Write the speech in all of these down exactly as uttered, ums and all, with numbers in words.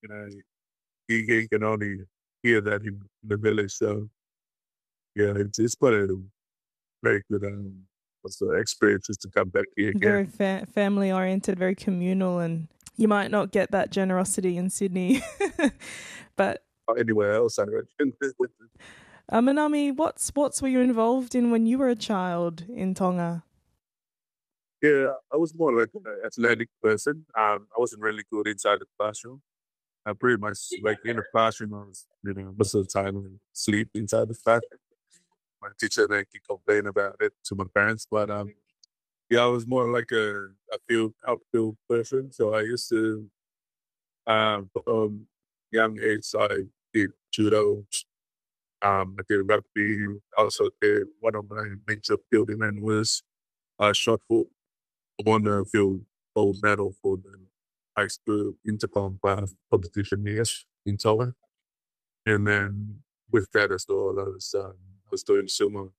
you know, he, he can only hear that in the village. So yeah, it's, it's quite a very good um, what's the experience is to come back here again. Very fa- family oriented, very communal, and you might not get that generosity in Sydney. But Or anywhere else, I reckon. uh, Manami, what sports were you involved in when you were a child in Tonga? Yeah, I was more like an athletic person. Um, I wasn't really good inside the classroom. I pretty much like in the classroom. I was, you know, most of the time I sleep inside the classroom. My teacher they keep complain about it to my parents, but um, yeah, I was more like a, a field outfield person. So I used to um from young age I did judo, um, I did rugby. Also did one of my major field event was uh shot put. I won the field gold medal for the high school intercom class competition yes in Tonga. And then with that as well, I was um, I was doing sumo.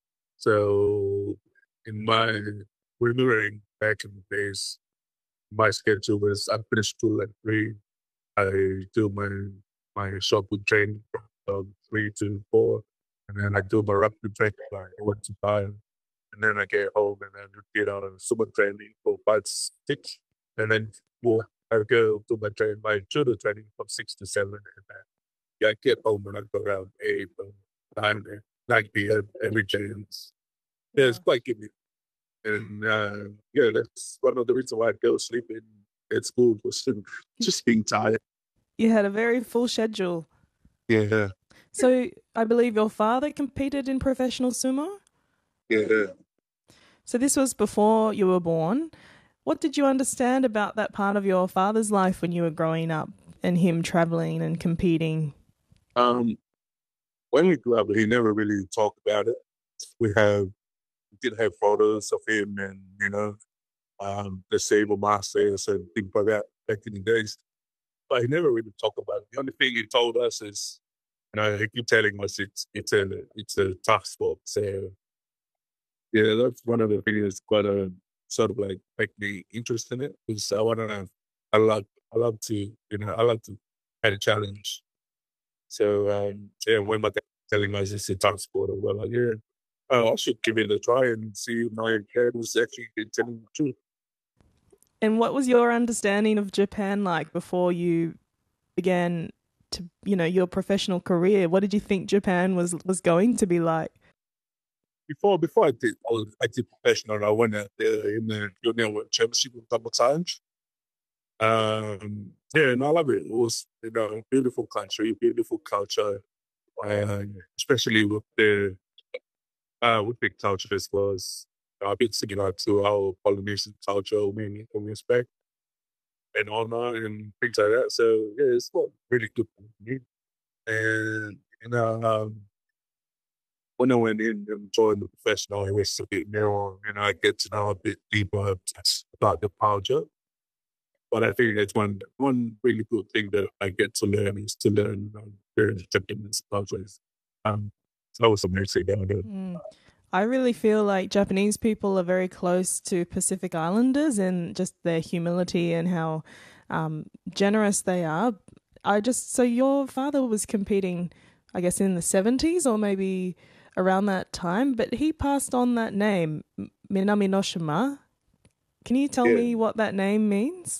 So in my remembering back in the days, my schedule was I finished school at three. I do my my shot put training from um, three to four, and then I do my rugby training like one to five, and then I get home and then get on a sumo training for five to six, and then well, I go to my train my judo training from six to seven, and then yeah, I get home and I go around eight, um, nine, nine p m every day. And it's, yeah, it's Wow. quite good. And uh, yeah, that's one of the reasons why I go sleeping at school was just being tired. You had a very full schedule. Yeah, So I believe your father competed in professional sumo? yeah. So this was before you were born. What did you understand about that part of your father's life when you were growing up and him traveling and competing? Um, when we grew up, he never really talked about it. We have we did have photos of him and you know um, the Sable Masters and things like that back in the days. But he never really talked about it. The only thing he told us is, you know, he keep telling us it's it's a it's a tough sport. So yeah, that's one of the things that's quite a sort of like make me interested in it because I want to. I love I love to you know I love to have a challenge. So um, yeah, when my dad telling us it's a tough sport, I'm like, yeah, oh, I should give it a try and see if my dad was actually telling the truth. And what was your understanding of Japan like before you began to, you know, your professional career? What did you think Japan was was going to be like? Before before I did I, was, I did professional, I went out there in the junior world championship a couple of times. Um, yeah, and I love it. It was you know beautiful country, beautiful culture, and especially with the uh with the culture as well as I've been singing out to our Polynesian culture, mainly from respect and honor and things like that. So yeah, it's not really good for me. And you know, um, when I went in and joined the professional, it was a bit more, you know, I get to know a bit deeper about the culture. But I think that's one one really good thing that I get to learn is to learn um, the Japanese cultures. Um, so that was amazing down there. Mm. I really feel like Japanese people are very close to Pacific Islanders and just their humility and how um, generous they are. I just so your father was competing, I guess, in the seventies or maybe around that time, but he passed on that name, Minami no Shima. Can you tell Yeah. me what that name means?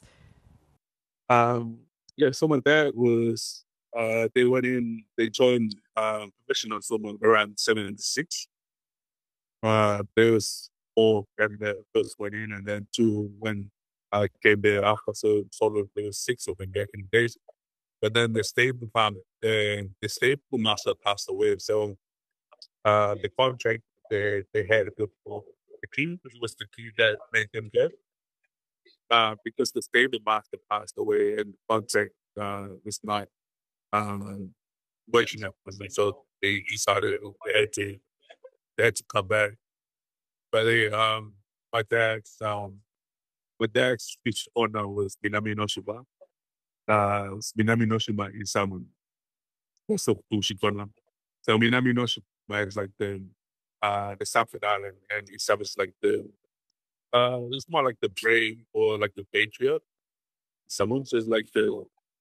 Um, yeah, so my dad was, uh, they went in, they joined um, professional someone around seventy-six. Uh, there was four and that first went in, and then two when I came there after, so sort of there was six of them back in the days. But then the stable farm, the, the stable master passed away, so uh, the contract they, they had with the team was the team that made them good. Uh, because the stable master passed away and the contract uh, was not um, working out with me, so they decided they had to they had to come back. But they, um, my dad's um, my dad's speech honor was Minami no Shiba. Uh, Minami no Shiba is someone also Fushikola. So Minami no Shiba is like the uh the Southern Island, and Isaba is like the uh it's more like the brave or like the patriot. Someone says like the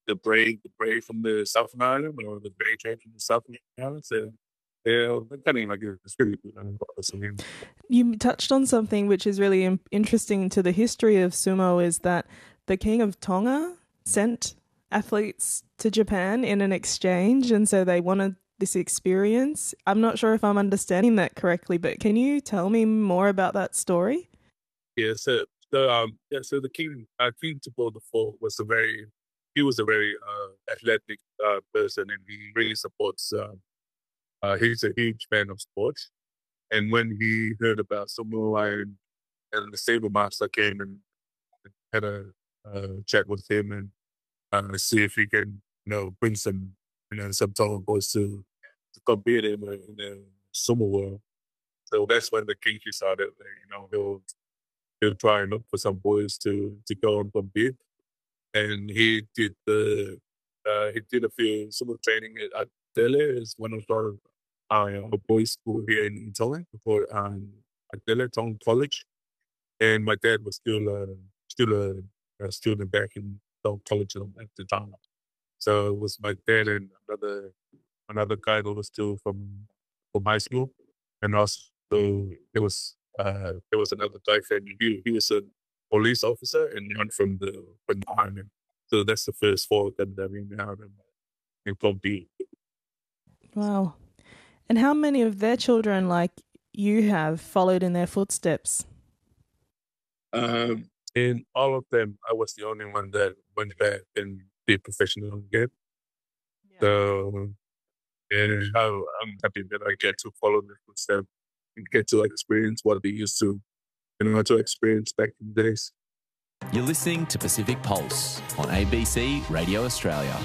the braid, the braid from the Southern Island or the braid train from the Southern Island. So yeah, kind of like it's pretty good. I mean, You touched on something which is really im- interesting to the history of sumo is that the king of Tonga sent athletes to Japan in an exchange, and so they wanted this experience. I'm not sure if I'm understanding that correctly, but can you tell me more about that story? yeah, so the um yeah, so the king uh, King Tipo the Fourth was a very he was a very uh, athletic uh, person, and he really supports. Um, uh, he's a huge fan of sports, and when he heard about Samoa Lion and the Saber Master came and had a uh, chat with him and uh, see if he can, you know, bring some, you know, some tall boys to, to compete in, the- in the sumo world. So that's when the king decided that, you know, he'll, he'll try and look for some boys to, to go and compete. And he did the, uh, he did a few sumo training at, at Tele, is one of our, uh, a boys' school here in Italy, before um, at Tele Town College. And my dad was still uh, still a, a student back in Town College at the time. So it was my dad and another another guy that was still from from high school, and also there was uh, there was another guy that he, he was a police officer and one from the from the army. So that's the first four that that we have in, in Club B. Wow. And how many of their children, like you have, followed in their footsteps? Um, in all of them, I was the only one that went back and did professional again. Yeah. So and how I'm happy that I get to follow their footsteps and get to experience what they used to, you know, to experience back in the days. You're listening to Pacific Pulse on A B C Radio Australia.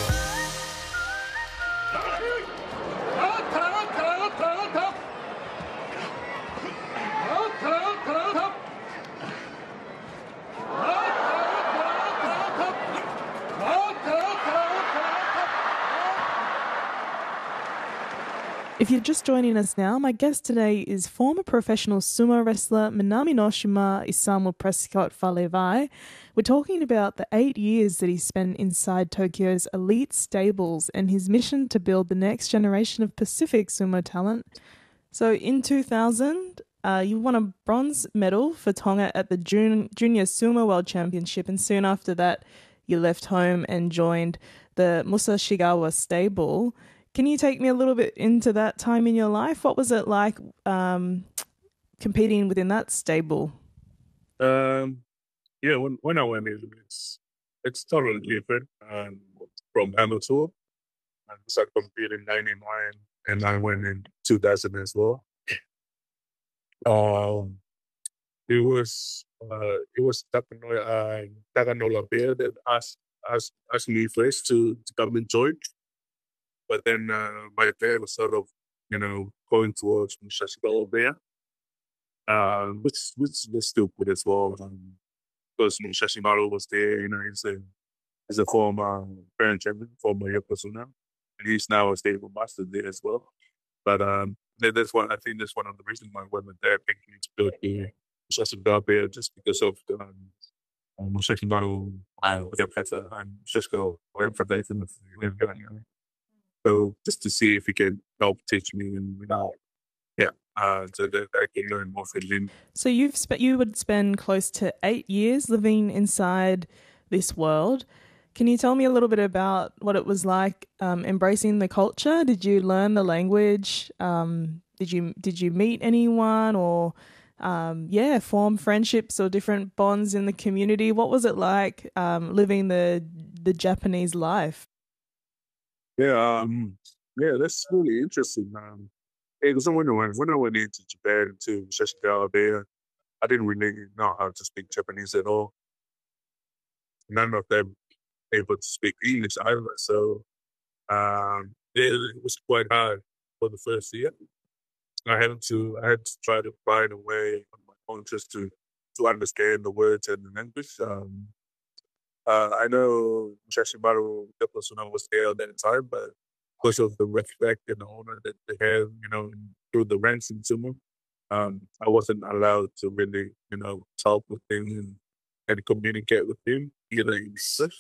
If you're just joining us now, my guest today is former professional sumo wrestler Minami Noshima Isamu Prescott Falevai. We're talking about the eight years that he spent inside Tokyo's elite stables and his mission to build the next generation of Pacific sumo talent. So in two thousand, uh, you won a bronze medal for Tonga at the Jun- Junior Sumo World Championship, and soon after that, you left home and joined the Musashigawa stable. Can you take me a little bit into that time in your life? What was it like um, competing within that stable? Um, yeah, when when I went in, it's it's totally different um, from amateur. I started competing in ninety-nine, and I went in two thousand as well. Um, it was uh, it was Takanola uh, Takanola Bear that asked asked asked me first to, to come and join. But then uh, my dad was sort of, you know, going towards Musashi Bear, uh, which which was still good as well. Um, because Musashi was there, you know, he's a he's a former parent champion, former Yokozuna, and he's now a stable master there as well. But um, that, that's one I think that's one of the reasons why when my dad picked me to build the Musashi Bear just because of the um, Musashi Maru, uh, with their pets, uh, and Cisco, or information of so just to see if he can help teach me and you know, yeah, uh, so that I can learn more from him. So you've sp- you would spend close to eight years living inside this world. Can you tell me a little bit about what it was like um, embracing the culture? Did you learn the language? Um, did you did you meet anyone or um, yeah, form friendships or different bonds in the community? What was it like um, living the the Japanese life? Yeah, um, yeah, that's really interesting. Um, because when I went when I went into Japan to Shishikawa Bay, I didn't really know how to speak Japanese at all. None of them able to speak English either. So um, it, it was quite hard for the first year. I had to I had to try to find a way on my own just to to understand the words and the language. Um, uh, I know Shashimaru Yokozuna was there at that time, but because of the respect and the honor that they have, you know, through the ranks in sumo, um, I wasn't allowed to really, you know, talk with him and, and communicate with him either in English.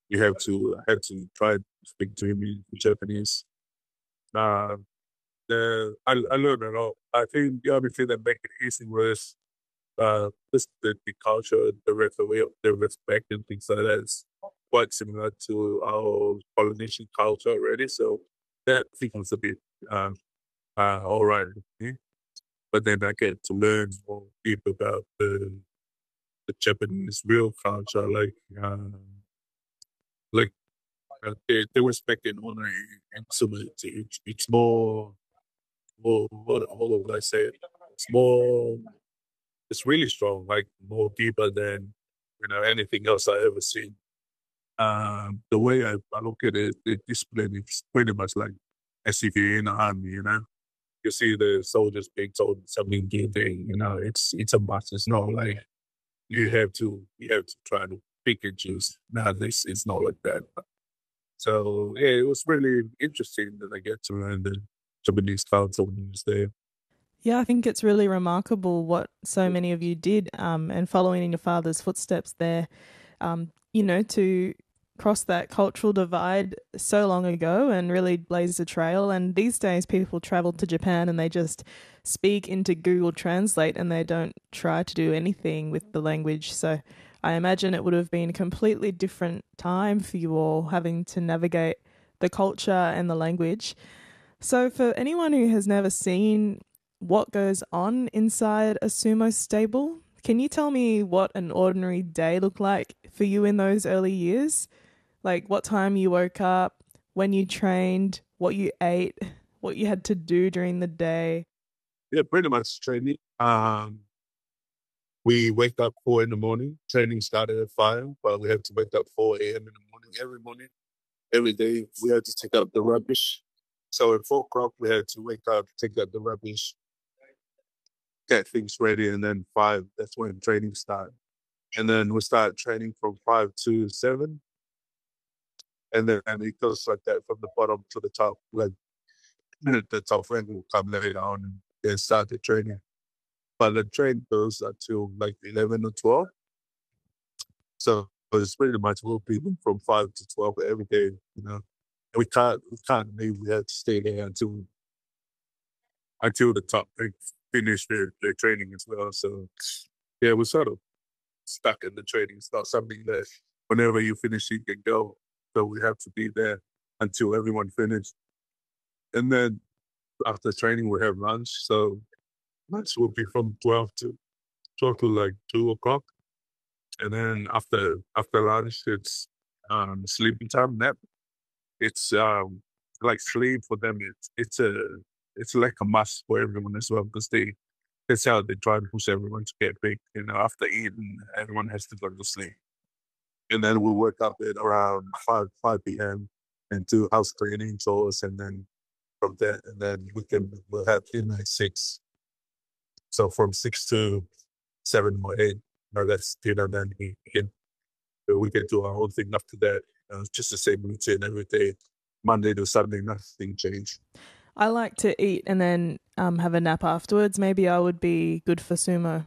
you have to I have to try to speak to him in Japanese. Uh, the I, I learned a lot. I think the other thing that make it easy was uh, just the, the culture, the, re- the way of the respect and things like that is quite similar to our Polynesian culture already. So that becomes a bit uh, uh, all right with me. But then I get to learn more deep about the the Japanese real culture, like uh, like uh, they, they respect and honor and submit. It's, it's more more what how would I say it? It's more it's really strong, like more deeper than you know anything else I ever seen. Um, the way I, I look at it, the discipline is pretty much like as if you're in the army, you know. You see the soldiers being told something do thing, you know, it's it's a must. It's not like you have to you have to try to pick and choose. Nowadays it's not like that. So yeah, it was really interesting that I get to learn the Japanese culture when I was there. Yeah, I think it's really remarkable what so many of you did, um, and following in your father's footsteps there, um, you know, to cross that cultural divide so long ago and really blaze a trail. And these days, people travel to Japan and they just speak into Google Translate and they don't try to do anything with the language. So I imagine it would have been a completely different time for you all having to navigate the culture and the language. So, for anyone who has never seen what goes on inside a sumo stable, can you tell me what an ordinary day looked like for you in those early years? Like what time you woke up, when you trained, what you ate, what you had to do during the day? Yeah, pretty much training. Um, we wake up four in the morning. Training started at five, but we have to wake up four a m in the morning every morning. Every day we had to take out the rubbish. So at four o'clock we had to wake up, take out the rubbish, get things ready, and then five, that's when training started. And then we start training from five to seven. And then and it goes like that from the bottom to the top. Like the top friend will come later on and then start the training. But the train goes until like eleven or twelve. So it's pretty much we'll be from five to twelve every day, you know. And we can't we can't leave. We have to stay there until until the top they finish their, their training as well. So yeah, we're sort of stuck in the training. It's not something that whenever you finish you can go. So we have to be there until everyone finished. And then after training we have lunch. So lunch will be from twelve to twelve to like two o'clock. And then after after lunch it's um sleeping time nap. It's um like sleep for them. It's it's a it's like a must for everyone as well because they that's how they try to push everyone to get big. You know, after eating, everyone has to go to sleep, and then we wake up at around five five p m and do house cleaning chores, and then from there, and then we can we'll have dinner at six. So from six to seven or eight, no, that's dinner. Then we can we can do our own thing after that. Uh, it's just the same routine every day. Monday to Sunday, nothing changed. I like to eat and then um, have a nap afterwards. Maybe I would be good for sumo.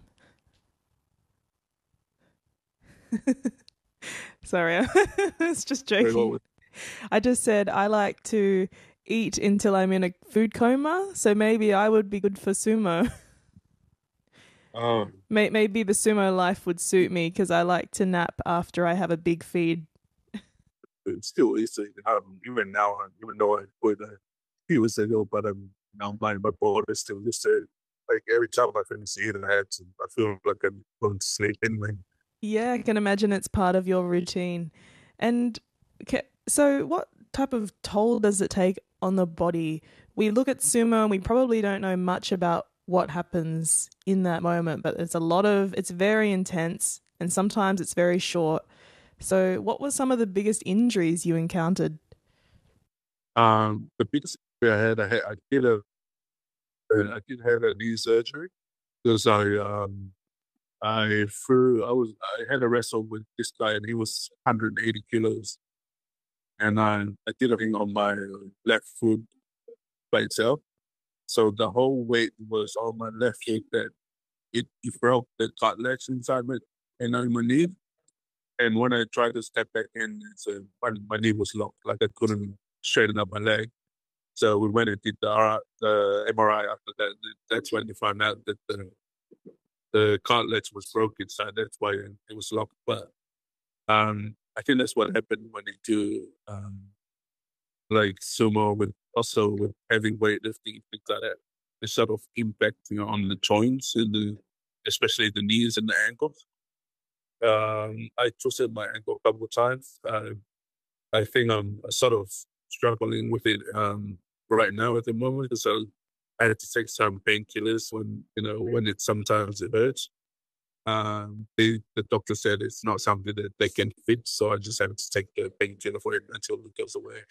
Sorry, I was just joking. I just said I like to eat until I'm in a food coma, so maybe I would be good for sumo. Um, Maybe the sumo life would suit me because I like to nap after I have a big feed. it's still easy. Um, even now, uh, even though I quit a few years ago, but I'm now my my body is still listed. Like every time I finish eating, I have to. I feel like I'm going to sleep anyway. Yeah, I can imagine it's part of your routine. And ca- so, what type of toll does it take on the body? We look at sumo and we probably don't know much about what happens in that moment, but it's a lot of, it's very intense and sometimes it's very short. So, what were some of the biggest injuries you encountered? Um, the biggest injury I had, I had, I did a, uh, I did have a knee surgery because I, um, I threw, I was, I had a wrestle with this guy and he was one hundred eighty kilos, and I, I did a thing on my left foot by itself. So the whole weight was on my left foot that it, it broke the cartilage inside my, and on my knee. And when I tried to step back in, it's, uh, my, my knee was locked, like I couldn't straighten up my leg. So we went and did the, R I, the M R I after that. That's when they found out that the, the cartilage was broken, so that's why it was locked. But um, I think that's what happened when they do um, like sumo with also with heavy weightlifting, things like that. It's sort of impacting on the joints, in the, especially the knees and the ankles. Um, I twisted my ankle a couple of times. Uh, I think I'm sort of struggling with it um, right now at the moment because I had to take some painkillers when you know when it sometimes it hurts. Um, they, the doctor said it's not something that they can fix, so I just have to take the painkiller for it until it goes away.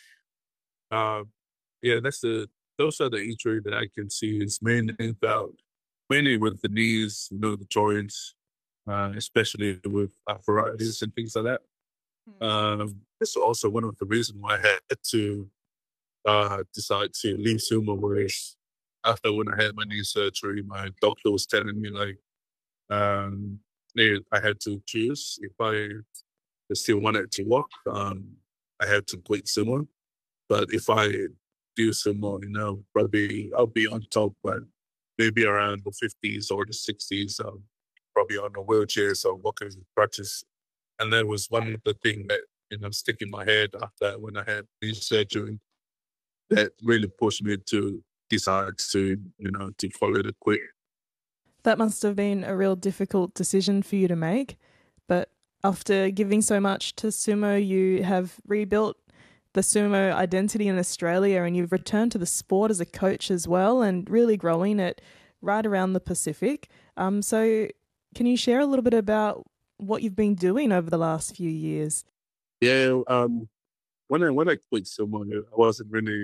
Um, yeah, that's the those are the injury that I can see is mainly about mainly with the knees, you know, the joints, uh, especially with arthritis and things like that. Um, this is also one of the reasons why I had to uh, decide to leave sumo. Whereas after when I had my knee surgery, my doctor was telling me like um, they, I had to choose if I still wanted to walk. Um, I had to quit sumo, but if I do sumo, you know, probably I'll be on top, but maybe around the fifties or the sixties, um, probably on a wheelchair, so walking practice. And that was one of the things that, you know, stick in my head after when I had knee surgery that really pushed me to decide to, you know, to call it a quit. That must have been a real difficult decision for you to make. But after giving so much to sumo, you have rebuilt the sumo identity in Australia and you've returned to the sport as a coach as well and really growing it right around the Pacific. Um, so can you share a little bit about what you've been doing over the last few years? Yeah, um, when I when I quit sumo, I wasn't really,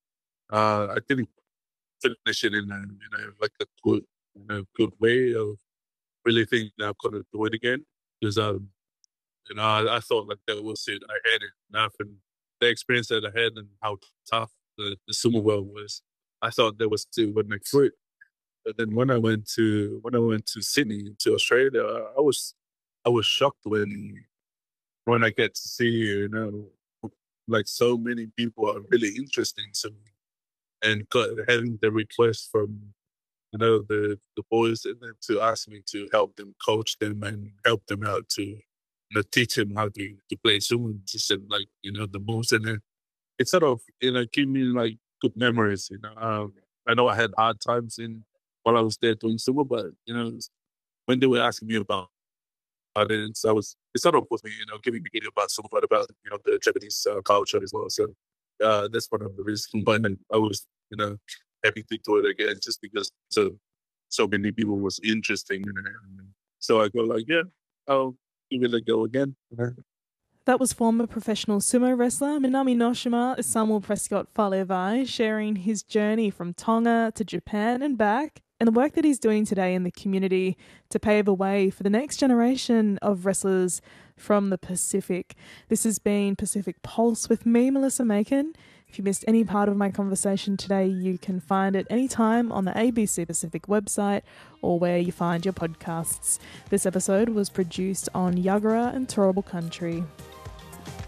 uh, I didn't finish it in a, in a like a good, in a good way of really thinking I'm gonna do it again because um, you know, I, I thought like that was it. I had it enough, and the experience that I had and how tough the, the sumo world was, I thought that was still when I quit. But then when I went to when I went to Sydney to Australia, I was I was shocked when when I get to see, you know, like so many people are really interested in me and got, having the request from, you know, the, the boys and them to ask me to help them coach them and help them out to, you know, teach them how to, to play sumo, just like, you know, the moves. And then it sort of, you know, give me like good memories, you know. Um, I know I had hard times in while I was there doing sumo, but, you know, when they were asking me about and so I was, it sort of was me, you know, giving me about some part about, you know, the Japanese uh, culture as well. So uh, that's one of the reasons. But I was, you know, happy to do it again just because so so many people was interesting in it. So I go like, yeah, I'll give it a go again. That was former professional sumo wrestler Minami Noshima Samuel Prescott Falevai sharing his journey from Tonga to Japan and back, and the work that he's doing today in the community to pave a way for the next generation of wrestlers from the Pacific. This has been Pacific Pulse with me, Melissa Macon. If you missed any part of my conversation today, you can find it anytime on the A B C Pacific website or where you find your podcasts. This episode was produced on Yagara and Turrbal Country.